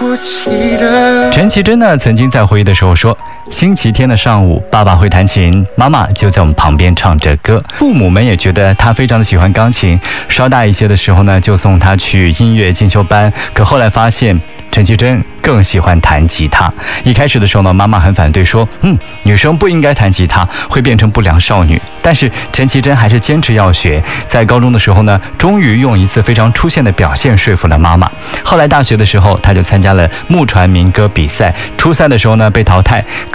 陈绮贞呢，曾经在回忆的时候说，星期天的上午，爸爸会弹琴，妈妈就在我们旁边唱着歌。父母们也觉得她非常的喜欢钢琴，稍大一些的时候呢，就送她去音乐进修班。可后来发现，陈绮贞更喜欢弹吉他。一开始的时候呢，妈妈很反对，说女生不应该弹吉他，会变成不良少女。但是陈绮贞还是坚持要学。在高中的时候呢，终于用一次非常出线的表现说服了妈妈。后来大学的时候，她就参加了木船民歌比赛，初赛的时候呢被淘汰。